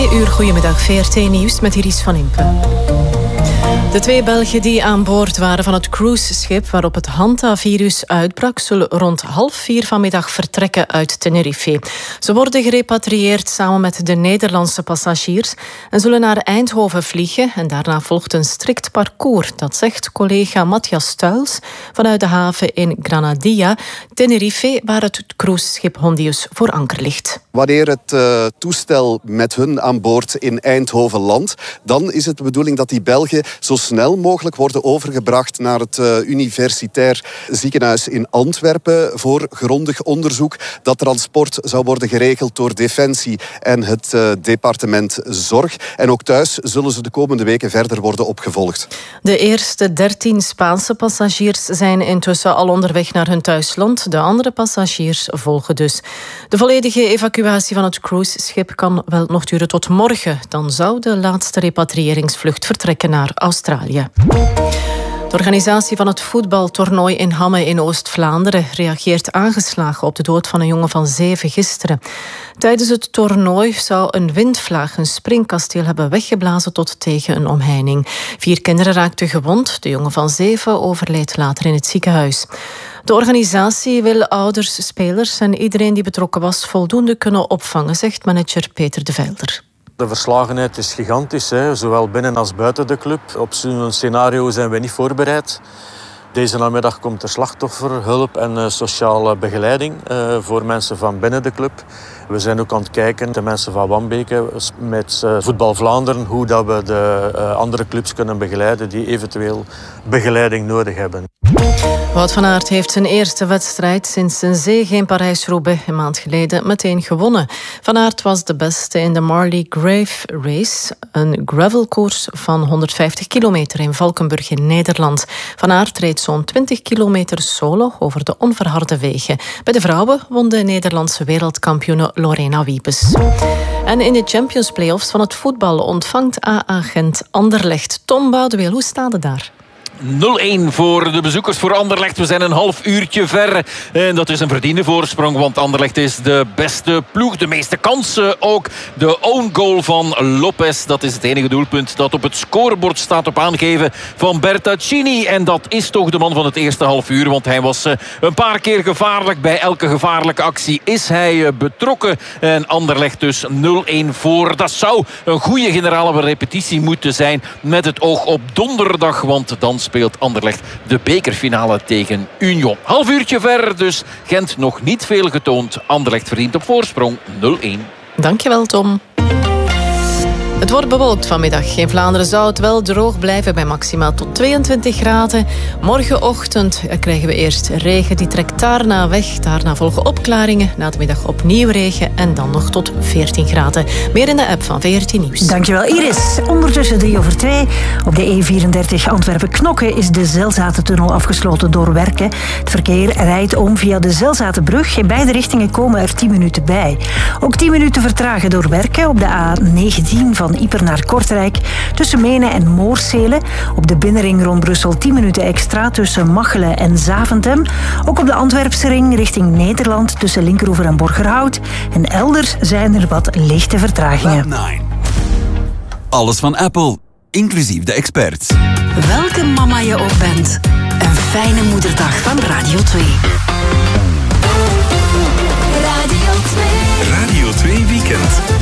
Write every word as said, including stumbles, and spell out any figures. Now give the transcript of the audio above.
Twee uur goedemiddag, V R T Nieuws met Iris van Impe. De twee Belgen die aan boord waren van het cruiseschip waarop het Hantavirus uitbrak, zullen rond half vier vanmiddag vertrekken uit Tenerife. Ze worden gerepatrieerd samen met de Nederlandse passagiers en zullen naar Eindhoven vliegen. En daarna volgt een strikt parcours, dat zegt collega Matthias Stuils vanuit de haven in Granadilla, Tenerife, waar het cruiseschip Hondius voor anker ligt. Wanneer het uh, toestel met hun aan boord in Eindhoven landt, dan is het de bedoeling dat die Belgen zo snel mogelijk worden overgebracht naar het uh, universitair ziekenhuis in Antwerpen voor grondig onderzoek. Dat transport zou worden geregeld door Defensie en het uh, departement Zorg. En ook thuis zullen ze de komende weken verder worden opgevolgd. De eerste dertien Spaanse passagiers zijn intussen al onderweg naar hun thuisland. De andere passagiers volgen dus. De volledige evacuatie van het cruiseschip kan wel nog duren tot morgen. Dan zou de laatste repatriëringsvlucht vertrekken naar Australië. De organisatie van het voetbaltoernooi in Hamme in Oost-Vlaanderen reageert aangeslagen op de dood van een jongen van zeven gisteren. Tijdens het toernooi zou een windvlaag een springkasteel hebben weggeblazen tot tegen een omheining. Vier kinderen raakten gewond. De jongen van zeven overleed later in het ziekenhuis. De organisatie wil ouders, spelers en iedereen die betrokken was voldoende kunnen opvangen, zegt manager Peter de Velder. De verslagenheid is gigantisch, hè, zowel binnen als buiten de club. Op zo'n scenario zijn we niet voorbereid. Deze namiddag komt er slachtofferhulp en uh, sociale begeleiding uh, voor mensen van binnen de club. We zijn ook aan het kijken, de mensen van Wambeke, met uh, Voetbal Vlaanderen, hoe dat we de uh, andere clubs kunnen begeleiden die eventueel begeleiding nodig hebben. Wout van Aert heeft zijn eerste wedstrijd sinds zijn zege in Parijs-Roubaix een maand geleden meteen gewonnen. Van Aert was de beste in de Marley Grave Race, een gravelkoers van honderdvijftig kilometer in Valkenburg in Nederland. Van Aert reed zo'n twintig kilometer solo over de onverharde wegen. Bij de vrouwen won de Nederlandse wereldkampioene Lorena Wiebes. En in de Champions Playoffs van het voetbal ontvangt A A Gent Anderlecht. Tom Boudeweel, hoe staat het daar? nul-één voor de bezoekers voor Anderlecht. We zijn een half uurtje ver. En dat is een verdiende voorsprong, want Anderlecht is de beste ploeg. De meeste kansen ook. De own goal van Lopez, dat is het enige doelpunt dat op het scorebord staat op aangeven van Bertaccini. En dat is toch de man van het eerste half uur, want hij was een paar keer gevaarlijk. Bij elke gevaarlijke actie is hij betrokken. En Anderlecht dus nul-één voor. Dat zou een goede generale repetitie moeten zijn met het oog op donderdag, want dan speelt Anderlecht de bekerfinale tegen Union. Half uurtje ver, dus Gent nog niet veel getoond. Anderlecht verdient op voorsprong nul-één. Dankjewel, Tom. Het wordt bewolkt vanmiddag. In Vlaanderen zou het wel droog blijven bij maximaal tot tweeëntwintig graden. Morgenochtend krijgen we eerst regen, die trekt daarna weg. Daarna volgen opklaringen, na de middag opnieuw regen en dan nog tot veertien graden. Meer in de app van V R T Nieuws. Dankjewel, Iris. Ondertussen drie over twee. Op de E vierendertig Antwerpen-Knokke is de Zelzatentunnel afgesloten door werken. Het verkeer rijdt om via de Zelzatenbrug. In beide richtingen komen er tien minuten bij. Ook tien minuten vertragen door werken op de A negentien van Ieper naar Kortrijk. Tussen Menen en Moorsele. Op de binnenring rond Brussel tien minuten extra tussen Machelen en Zaventem. Ook op de Antwerpse ring richting Nederland tussen Linkeroever en Borgerhout. En elders zijn er wat lichte vertragingen. Alles van Apple, inclusief de experts. Welke mama je ook bent. Een fijne moederdag van Radio twee. Radio twee. Radio twee Weekend.